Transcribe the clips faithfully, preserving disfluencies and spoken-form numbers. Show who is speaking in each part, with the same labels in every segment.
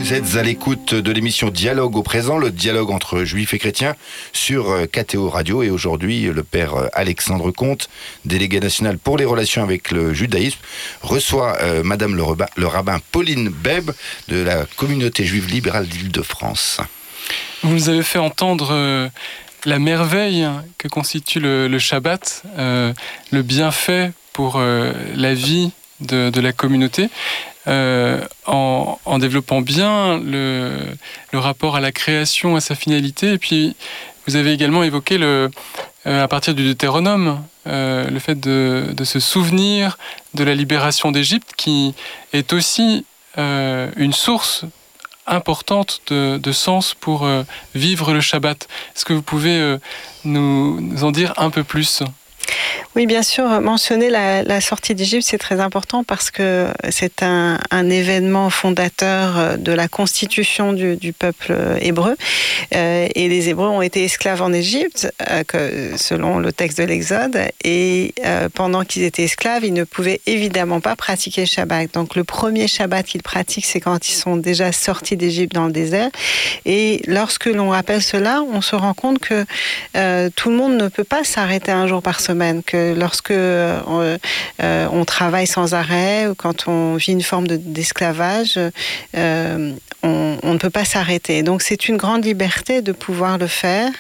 Speaker 1: Vous êtes à l'écoute de l'émission Dialogue au présent, le dialogue entre juifs et chrétiens sur K T O Radio. Et aujourd'hui, le père Alexandre Comte, délégué national pour les relations avec le judaïsme, reçoit euh, Madame le, rabbin, le rabbin Pauline Beb de la communauté juive libérale d'Île-de-France.
Speaker 2: Vous nous avez fait entendre euh, la merveille que constitue le, le Shabbat, euh, le bienfait pour euh, la vie de, de la communauté. Euh, en, en développant bien le, le rapport à la création, à sa finalité. Et puis, vous avez également évoqué, le, euh, à partir du Deutéronome, euh, le fait de, de se souvenir de la libération d'Égypte, qui est aussi euh, une source importante de, de sens pour euh, vivre le Shabbat. Est-ce que vous pouvez euh, nous, nous en dire un peu plus ?
Speaker 3: Oui, bien sûr. Mentionner la, la sortie d'Égypte, c'est très important parce que c'est un, un événement fondateur de la constitution du, du peuple hébreu. Euh, et les Hébreux ont été esclaves en Égypte, euh, que, selon le texte de l'Exode. Et euh, pendant qu'ils étaient esclaves, ils ne pouvaient évidemment pas pratiquer le Shabbat. Donc le premier Shabbat qu'ils pratiquent, c'est quand ils sont déjà sortis d'Égypte dans le désert. Et lorsque l'on rappelle cela, on se rend compte que euh, tout le monde ne peut pas s'arrêter un jour par semaine. Que lorsque euh, euh, on travaille sans arrêt ou quand on vit une forme de, d'esclavage, euh, on, on ne peut pas s'arrêter. Donc c'est une grande liberté de pouvoir le faire.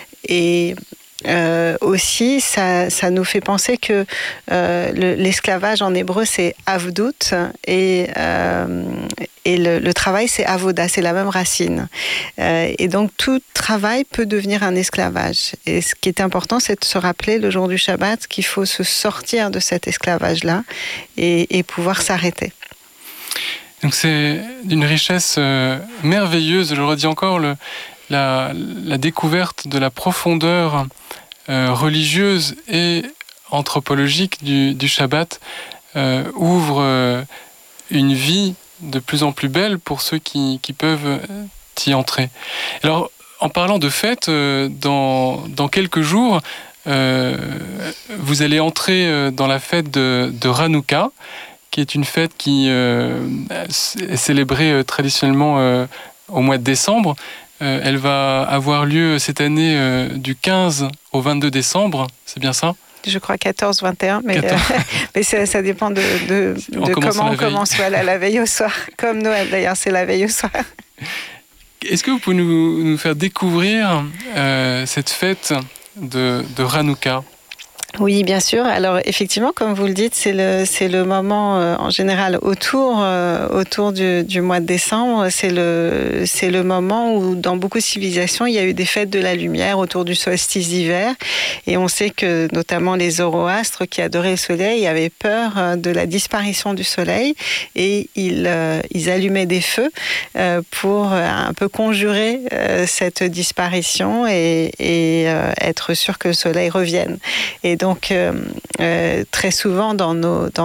Speaker 3: Et Euh, aussi, ça, ça nous fait penser que euh, le, l'esclavage en hébreu, c'est avdout, et, euh, et le, le travail, c'est avoda, c'est la même racine. Euh, et donc, tout travail peut devenir un esclavage. Et ce qui est important, c'est de se rappeler le jour du Shabbat qu'il faut se sortir de cet esclavage-là et, et pouvoir s'arrêter.
Speaker 2: Donc c'est d'une richesse euh, merveilleuse, je le redis encore, le, la, la découverte de la profondeur euh, religieuse et anthropologique du, du Shabbat euh, ouvre euh, une vie de plus en plus belle pour ceux qui, qui peuvent y entrer. Alors, en parlant de fête, euh, dans, dans quelques jours, euh, vous allez entrer dans la fête de, de Hanouka, qui est une fête qui euh, est célébrée euh, traditionnellement euh, au mois de décembre. Euh, elle va avoir lieu cette année euh, du quinze au vingt-deux décembre, c'est bien ça ?
Speaker 3: Je crois quatorze vingt et un, mais, euh, mais ça, ça dépend de, de, de comment on commence. Voilà, la veille au soir. Comme Noël d'ailleurs, c'est la veille au soir.
Speaker 2: Est-ce que vous pouvez nous, nous faire découvrir euh, cette fête de, de Hanouka ?
Speaker 3: Oui, bien sûr. Alors, effectivement, comme vous le dites, c'est le, c'est le moment, euh, en général, autour, euh, autour du, du mois de décembre. C'est le, c'est le moment où, dans beaucoup de civilisations, il y a eu des fêtes de la lumière autour du solstice d'hiver. Et on sait que, notamment, les zoroastres qui adoraient le soleil avaient peur euh, de la disparition du soleil. Et ils, euh, ils allumaient des feux euh, pour euh, un peu conjurer euh, cette disparition et, et euh, être sûr que le soleil revienne. Et donc, euh, euh, très souvent, dans nos, dans